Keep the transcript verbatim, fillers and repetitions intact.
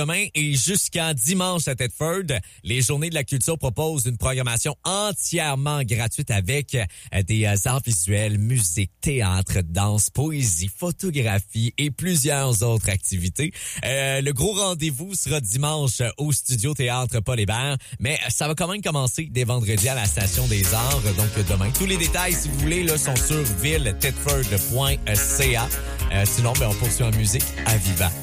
Demain et jusqu'à dimanche à Thetford, les Journées de la culture proposent une programmation entièrement gratuite avec des arts visuels, musique, théâtre, danse, poésie, photographie et plusieurs autres activités. Euh, le gros rendez-vous sera dimanche au Studio Théâtre Paul Hébert, mais ça va quand même commencer dès vendredi à la Station des Arts, donc demain. Tous les détails, si vous voulez, là, sont sur ville thetford point c a. Euh, sinon, ben, on poursuit en musique à Viva.